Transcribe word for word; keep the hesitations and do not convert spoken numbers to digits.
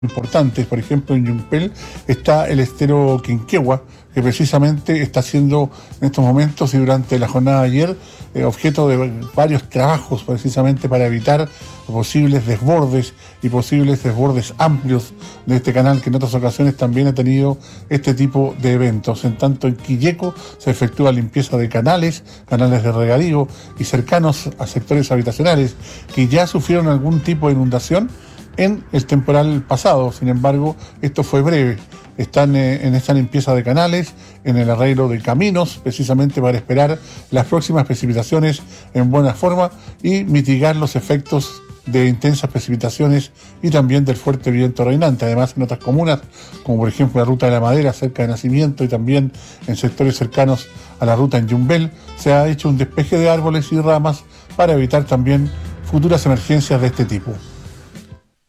importantes. Por ejemplo, en Yumpel está el estero Quinquegua, que precisamente está siendo en estos momentos y durante la jornada de ayer eh, objeto de varios trabajos precisamente para evitar posibles desbordes y posibles desbordes amplios de este canal, que en otras ocasiones también ha tenido este tipo de eventos. En tanto, en Quilleco se efectúa limpieza de canales, canales de regadío y cercanos a sectores habitacionales que ya sufrieron algún tipo de inundación en el temporal pasado. Sin embargo, esto fue breve. Están eh, en esta limpieza de canales, en el arreglo de caminos, precisamente para esperar las próximas precipitaciones en buena forma y mitigar los efectos de intensas precipitaciones y también del fuerte viento reinante. Además, en otras comunas, como por ejemplo la Ruta de la Madera, cerca de Nacimiento, y también en sectores cercanos a la ruta en Yumbel, se ha hecho un despeje de árboles y ramas para evitar también futuras emergencias de este tipo.